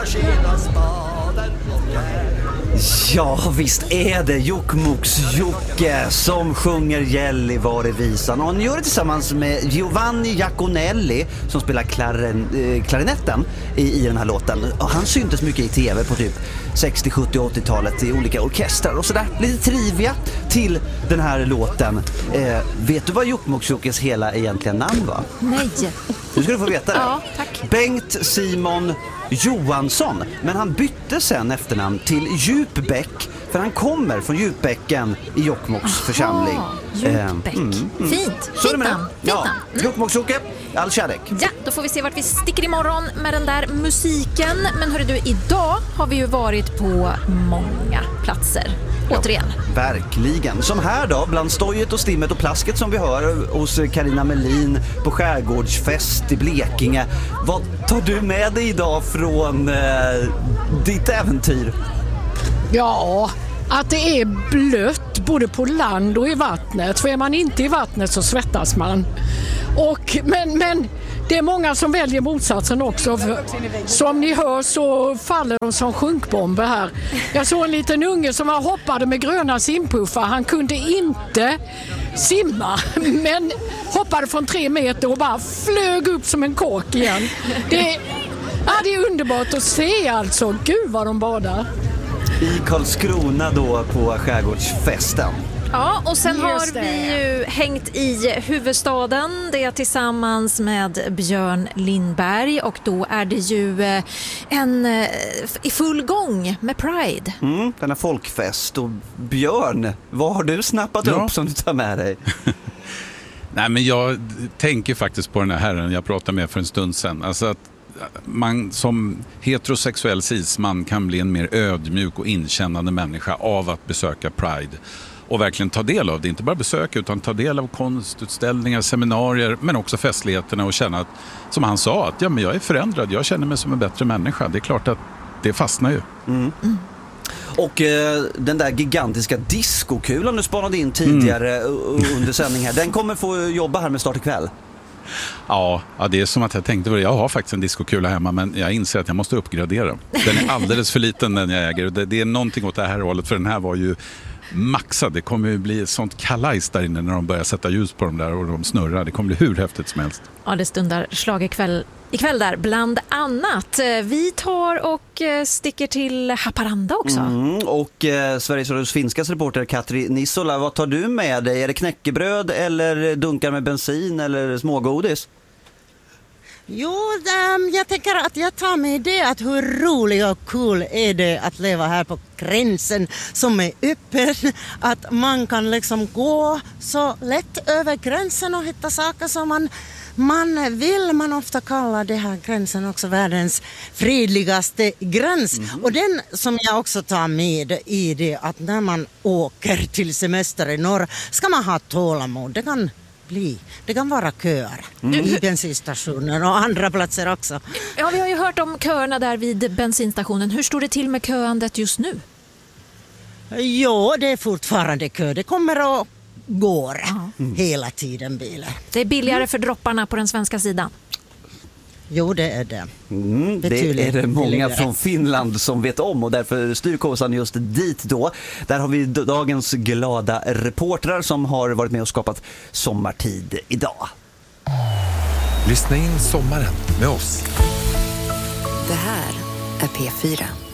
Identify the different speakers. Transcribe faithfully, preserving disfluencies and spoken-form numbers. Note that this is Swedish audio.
Speaker 1: hörs hela staden.
Speaker 2: Ja, visst är det Jokkmokks-Jocke som sjunger Gällivarevisan. Och han gör det tillsammans med Giovanni Giaconelli som spelar klaren, eh, klarinetten i, i den här låten. Och han syntes mycket i tv på typ sextio, sjuttio, åttio-talet i olika orkestrar och sådär. Lite trivia till den här låten. Eh, vet du vad Jokkmokks-Jockes hela egentliga namn var?
Speaker 3: Nej.
Speaker 2: Nu ska du få veta det.
Speaker 3: Ja, tack.
Speaker 2: Bengt Simon Johansson. Men han bytte sen efternamn till Djupbäck, för han kommer från Djupbäcken i Jokkmokks församling.
Speaker 3: Djupbäck.
Speaker 2: Eh, mm, mm.
Speaker 3: Fint.
Speaker 2: Så är det med
Speaker 3: Fint namn.
Speaker 2: det. Ja,
Speaker 3: Mm.
Speaker 2: Jokkmokks-Jocke, all kärlek.
Speaker 3: Ja, då får vi se vart vi sticker imorgon med den där musiken. Men hörru du, idag har vi ju varit på många platser. Återigen.
Speaker 2: Ja, verkligen. Som här då, bland stojet och stimmet och plasket som vi hör hos Carina Melin på Skärgårdsfest i Blekinge. Vad tar du med dig idag från eh, ditt äventyr?
Speaker 4: Ja, att det är blött både på land och i vattnet. För är man inte i vattnet så svettas man. Och, men, men det är många som väljer motsatsen också. För, som ni hör så faller de som sjunkbomber här. Jag såg en liten unge som var hoppade med gröna simpuffar. Han kunde inte simma, men hoppade från tre meter och bara flög upp som en kåk igen. Det, ja, det är underbart att se alltså. Gud vad de badar.
Speaker 2: I Karlskrona då på Skärgårdsfesten.
Speaker 3: Ja, och sen
Speaker 4: Just
Speaker 3: har vi ju hängt i huvudstaden. Det är tillsammans med Björn Lindberg. Och då är det ju en i full gång med Pride.
Speaker 2: Mm, den här folkfest. Och Björn, vad har du snappat
Speaker 5: ja.
Speaker 2: upp som du tar med dig?
Speaker 5: Nej, men jag tänker faktiskt på den här herren jag pratade med för en stund sedan. Alltså att man som heterosexuell cisman kan bli en mer ödmjuk och inkännande människa av att besöka Pride. Och verkligen ta del av det, inte bara besöka utan ta del av konstutställningar, seminarier, men också festligheterna och känna att, som han sa, att ja, men jag är förändrad, jag känner mig som en bättre människa. Det är klart att det fastnar ju.
Speaker 2: Mm. Mm. Och eh, den där gigantiska diskokulan du spanade in tidigare mm. under sändning här, den kommer få jobba här med start ikväll.
Speaker 5: Ja, ja, det är som att jag tänkte, jag har faktiskt en diskokula hemma, men jag inser att jag måste uppgradera. Den är alldeles för liten den jag äger. Det, det är någonting åt det här hållet, för den här var ju maxad. Det kommer ju bli ett sånt kalajs där inne när de börjar sätta ljus på dem där och de snurrar. Det kommer bli hur häftigt som helst.
Speaker 3: Ja, det stundar slag ikväll, ikväll där, bland annat. Vi tar och sticker till Haparanda också.
Speaker 2: Mm, och eh, Sveriges Radios finskas reporter Katri Nissola, vad tar du med dig? Är det knäckebröd eller dunkar med bensin eller smågodis?
Speaker 6: Jo, jag tänker att jag tar med det att hur rolig och cool är det att leva här på gränsen som är öppen. Att man kan liksom gå så lätt över gränsen och hitta saker som man, man vill. Man ofta kallar det här gränsen också världens fredligaste gräns. Mm. Och den som jag också tar med i det att när man åker till semester i norr ska man ha tålamod. Det kan bli. Det kan vara köer mm. i bensinstationer och andra platser också.
Speaker 3: Ja, vi har ju hört om köerna där vid bensinstationen. Hur står det till med köandet just nu?
Speaker 6: Jo, det är fortfarande kö. Det kommer och går mm. hela tiden bilar.
Speaker 3: Det är billigare mm. för dropparna på den svenska sidan.
Speaker 6: Jo, det är det.
Speaker 2: Mm, det är det många från Finland som vet om och därför styr Kåsan just dit då. Där har vi dagens glada reportrar som har varit med och skapat sommartid idag.
Speaker 7: Lyssna in sommaren med oss.
Speaker 8: Det här är P fyra.